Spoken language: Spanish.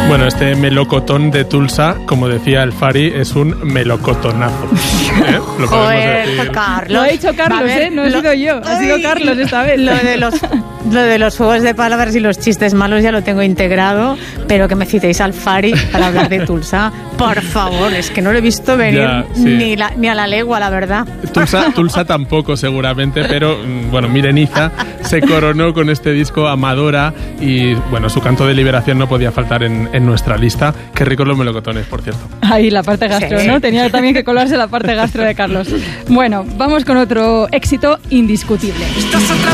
Bueno, este melocotón de Tulsa, como decía el Fari, es un melocotonazo. Lo podemos decir. Carlos. Lo ha dicho Carlos, no he sido yo. Ha sido Carlos esta vez. Lo de los juegos de palabras y los chistes malos ya lo tengo integrado, pero que me citéis al Fari para hablar de Tulsa, por favor, es que no lo he visto venir Ya, sí. ni a la legua, la verdad. Tulsa tampoco seguramente, pero bueno, Mireniza se coronó con este disco Amadora y bueno, su canto de liberación no podía faltar en nuestra lista. Qué ricos los melocotones, por cierto. Ahí la parte gastro, Sí. ¿no? Tenía también que colarse la parte gastro de Carlos. Bueno, vamos con otro éxito indiscutible. Estás otra